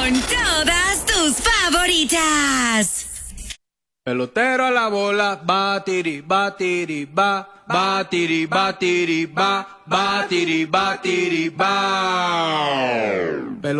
Con todas tus favoritas. Pelotero a la bola, batiri, batiri, ba, batiri, batiri, ba, batiri, batiri, ba.